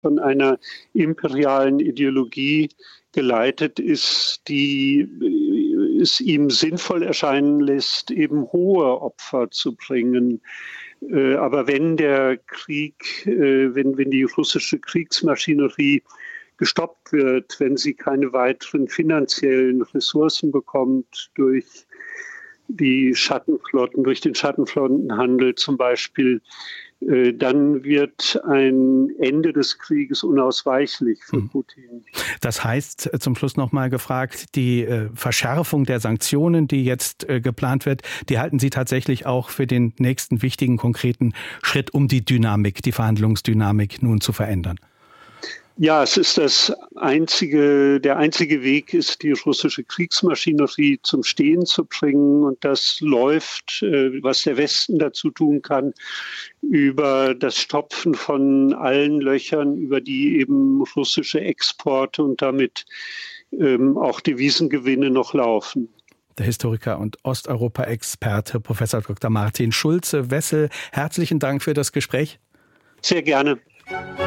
von einer imperialen Ideologie geleitet ist, die es ihm sinnvoll erscheinen lässt, eben hohe Opfer zu bringen. Aber wenn der Krieg, wenn die russische Kriegsmaschinerie gestoppt wird, wenn sie keine weiteren finanziellen Ressourcen bekommt durch die Schattenflotten, durch den Schattenflottenhandel zum Beispiel, dann wird ein Ende des Krieges unausweichlich für Putin. Das heißt, zum Schluss noch mal gefragt, die Verschärfung der Sanktionen, die jetzt geplant wird, die halten Sie tatsächlich auch für den nächsten wichtigen, konkreten Schritt, um die Dynamik, die Verhandlungsdynamik nun zu verändern? Ja, es ist der einzige Weg ist, die russische Kriegsmaschinerie zum Stehen zu bringen. Und das läuft, was der Westen dazu tun kann, über das Stopfen von allen Löchern, über die eben russische Exporte und damit auch Devisengewinne noch laufen. Der Historiker und Osteuropa-Experte Professor Dr. Martin Schulze-Wessel, herzlichen Dank für das Gespräch. Sehr gerne.